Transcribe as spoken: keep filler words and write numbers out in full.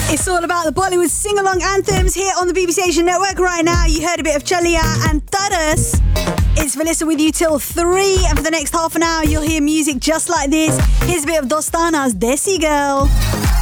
It's all about the Bollywood sing-along anthems here on the B B C Asian Network right now. You heard a bit of Chalia and Taras. It's Melissa with you till three, and for the next half an hour, you'll hear music just like this. Here's a bit of Dostana's Desi Girl.